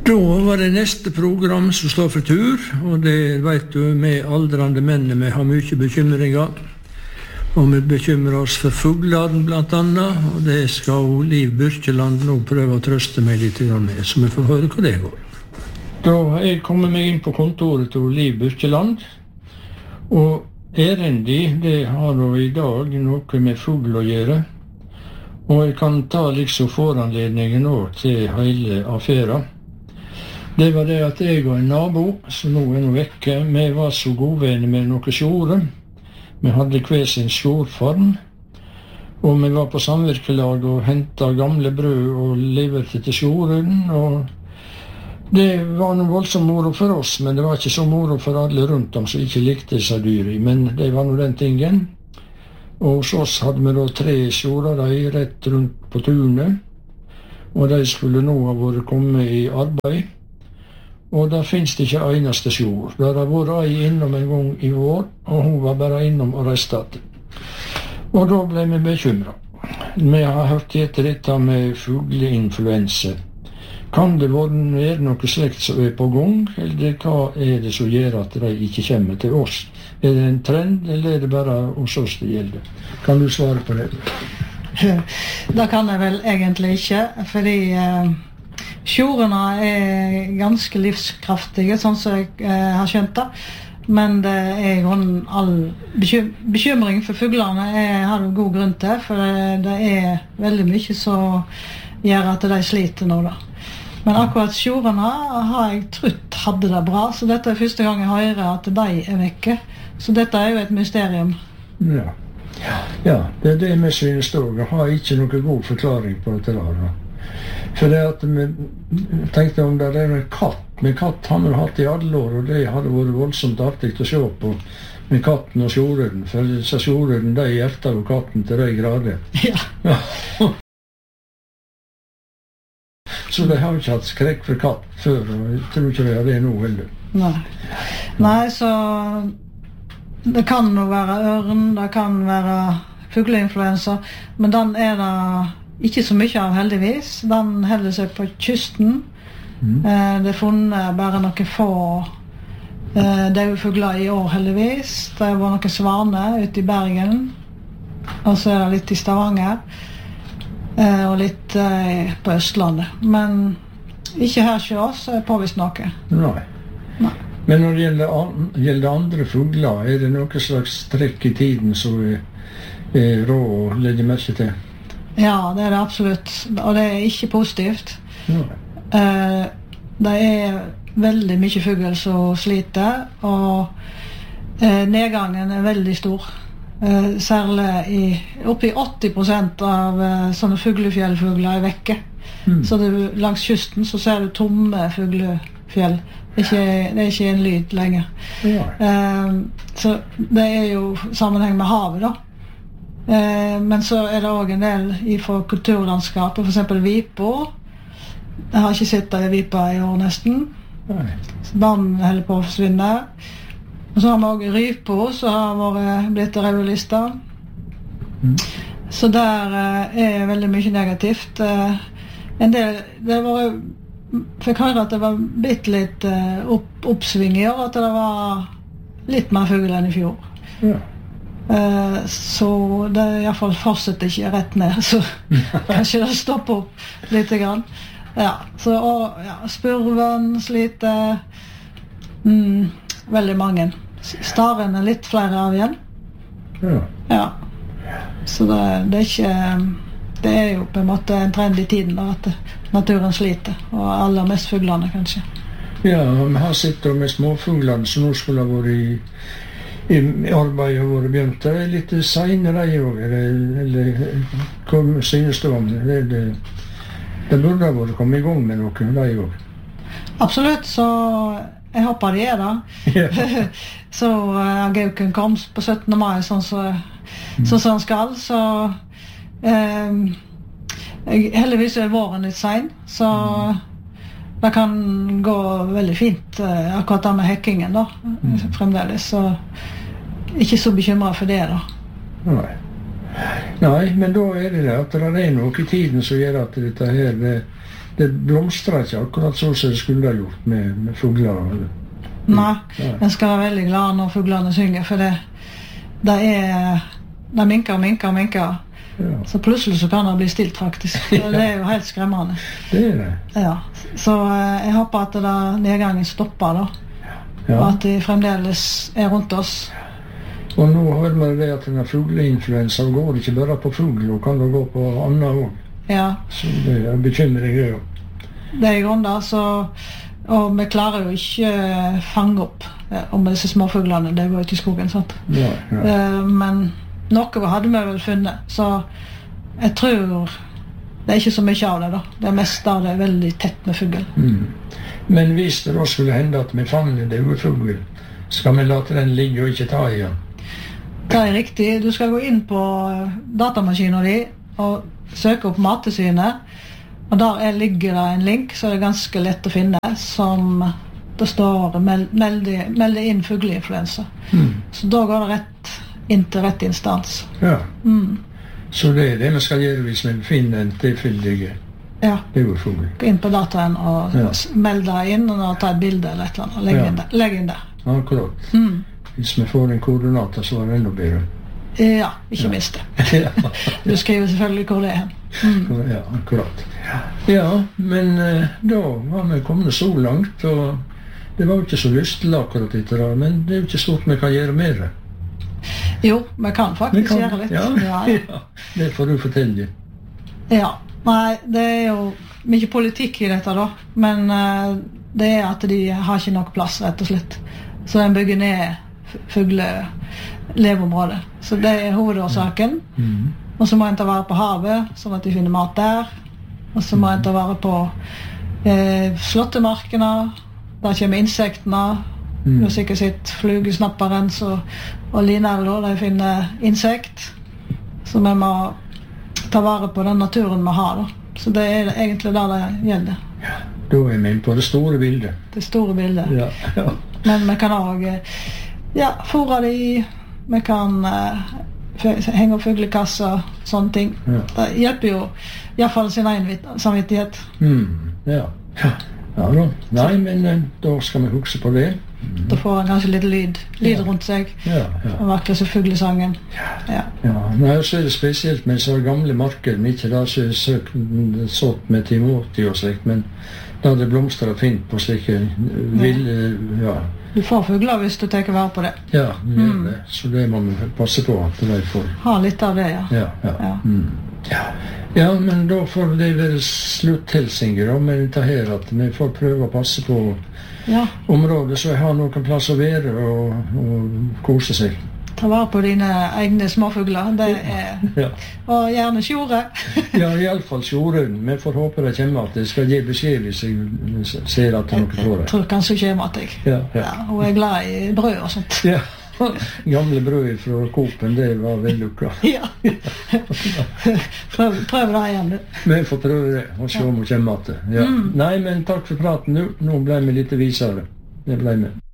Da var det neste program som står for tur, og det vet du, med aldrande menn, vi har mye bekymringer. Og vi bekymrer oss for fuglene blant annet, og det skal Liv Byrkjeland nå prøve å trøste meg litt med, så vi får høre hva det går. Da har jeg kommet meg inn på kontoret til Liv Byrkjeland, og erendi, det har da i dag noe med fugl å gjøre, og jeg kan ta liksom foranledningen også til hele affæren. Det var det at jeg og en nabo, som nå er vekke, vi var så godvenner med noen sjore. Vi hadde hver sin sjorform, og vi var på samvirkelag og hentet gamle brød og leverte til sjoren, og det var noe voldsomt moro for oss, men det var ikke så moro for alle rundt om som ikke likte disse dyri, men det var nå den tingen. Og hos oss hadde vi da 3 sjorer rett rundt på tunet, og de skulle nå ha vært kommet i arbeid. Og der finnes det ikke eneste sjord. Der har vært ei innom en gang i år, og hun var bare innom og restet. Og da ble vi bekymret. Vi har hørt etter dette med fugleinfluensa. Kan det være noe slikt som er på gang, eller hva er det som gjør at de ikke kommer til oss? Er det en trend, eller er det bare hos oss det gjelder? Kan du svare på det? Det kan jeg vel egentlig ikke, fordi sjorene er ganske livskraftige, sånn som jeg har skjønt det. Men det er all bekymring for fuglene har du god grunn til, for det er veldig mye som gjør at de sliter nå da. Men akkurat sjorene har jeg trodd hadde det bra, så dette er første gang jeg hører at de er vekke. Så dette er jo et mysterium. Ja, det er det vi synes også. Jeg har ikke noen god forklaring på dette da. For det at vi tenkte om det er en katt. Men katt har vi hatt i alle år, og det hadde vært voldsomt artig å se på med katten og sjoreren. For disse sjoreren, de hjerter jo katten til de grader. Ja. Så de har ikke hatt skrekk for katt før, og jeg tror ikke de har det nå heller. Nei, så det kan jo være ørn, det kan være fugleinfluensa, men den er det ikke så mye av heldigvis. Den holder seg på kysten. Det er funnet bare noen få døde fugler i år heldigvis. Det var noen svaner ute i Bergen, og så er det litt i Stavanger, og litt på Østlandet. Men ikke her hos oss er påvist noe. Nei. Men når det gjelder andre fugler, er det noe slags trekk i tiden som er rå å legge merke til? Ja, det er det absolutt, og det er ikke positivt. Det er veldig mye fugl som sliter, og nedgangen er veldig stor. Særlig oppi 80% av sånne fuglefjellfugler er vekke. Så langs kysten så ser du tomme fuglefjell. Det er ikke en lyd lenger. Så det er jo sammenheng med havet da. Men så er det også en del fra kulturlandskapet, for eksempel vipa. Jeg har ikke sett det i vipa i år nesten. Så den holder på å forsvinne. Og så har vi også rypa, som har blitt rødlister. Så der er veldig mye negativt. En del, fikk høre at det var blitt litt oppsving i år, at det var litt mer fugl enn i fjor. Så det i hvert fall fortsetter ikke rett ned, så kanskje det stopper opp litt grann. Så spurven sliter, veldig mange. Staren er litt flere av igjen. Så det er ikke, det er jo på en måte en trend i tiden da, at naturen sliter, og aller mest fuglene kanskje. Ja, vi har sett med småfuglene som nå skulle ha vært i arbeidet og vært begynt. Det er litt senere de også, eller hva synes du om det? Det burde ha vært kommet i gang med noe, de også. Absolutt, så jeg håper de er da. Så gauken kom på 17. mai, sånn som han skal, så heldigvis er våren litt sen, så det kan gå veldig fint, akkurat det med hekkingen da, fremdeles, så ikke så bekymret for det da. Nei, men da er det at det er noe i tiden som gjør at dette her det blomstrer ikke akkurat så som det skulle ha gjort med fugler. Nei, jeg skal være veldig glad når fuglene synger, for det minker og minker og minker. Ja. Så plutselig så kan det bli stilt faktisk. Og det er jo helt skremmende. Det er det. Ja. Så jeg håper at nedgangen stopper da. Ja. Og at de fremdeles er rundt oss. Og nå hører man det at denne fugleinfluensa går ikke bare på fugl, og kan det gå på annet også. Ja. Så det er bekymring det jo. Det er i grunnen da, og vi klarer jo ikke fange opp om disse småfuglene, det går ut i skogen, sant? Ja. Men noe hadde vi vel funnet, så jeg tror det er ikke så mye av det da. Det meste av det er veldig tett med fugl. Men hvis det da skulle hende at vi fanger det fugl, skal vi late den ligge og ikke ta igjen? Det er riktig. Du skal gå inn på datamaskinen din og søke opp Mattilsynet, og der ligger det en link, så det er ganske lett å finne, som det står meld inn fugleinfluensa. Så da går det rett inn til rett instans. Ja. Så det er det vi skal gjøre hvis vi finner en tilfeldig fugl. Gå inn på dataen og meld deg inn og ta et bilde eller et eller annet, og legg inn der. Akkurat. Hvis vi får en koordinater, så er det enda bedre. Ja, ikke minst det. Du skriver selvfølgelig hvor det er hen. Ja, akkurat. Ja, men da var vi kommet så langt, og det var jo ikke så lystelig akkurat etter, men det er jo ikke stort vi kan gjøre mer. Jo, vi kan faktisk gjøre litt. Ja, det får du fortelle. Ja, nei, det er jo mye politikk i dette da, men det er at de har ikke nok plass, rett og slett. Så den bygger ned fugleleveområdet. Så det er hovedårsaken. Og så må en ta vare på havet, sånn at de finner mat der. Og så må en ta vare på slåttemarkene, der kommer insektene. Du har sikkert sett flugesnapperen og linævler, de finner insekt. Så vi må ta vare på den naturen vi har da. Så det er egentlig der det gjelder. Ja, da er vi på det store bildet. Det store bildet. Ja. Men vi kan også fôre de, vi kan henge opp fuglekasser, sånne ting. Det hjelper jo i hvert fall sin egen samvittighet. Ja da. Nei, men da skal vi huske på det. Da får han kanskje litt lyd rundt seg. Og vakler seg fuglesangen. Nei, så er det spesielt med så gamle marker, ikke da så er sått med timoti og slikt, men da det blomstrer fint på slike ville, Du får fugler hvis du tenker vare på det. Ja, det gjør det. Så det må vi passe på at de får. Ha litt av det, Ja, men da får det være slutthilsinger da, med dette her, at vi får prøve å passe på området, så jeg har noen plass å være og kose seg. Ta vare på dine egne småfugler, det er, og gjerne sjore. Ja, i alle fall sjoren. Vi får håpe det kommer at det skal gi beskjed hvis jeg ser at noe får det. Jeg tror kanskje kommer at jeg. Hun er glad i brød og sånt. Ja, gamle brød fra Coop-en, det var vellukka. Prøv det igjen, du. Vi får prøve det, og se om hun kommer at det. Nei, men takk for praten nå. Nå ble vi litt visere. Det ble vi.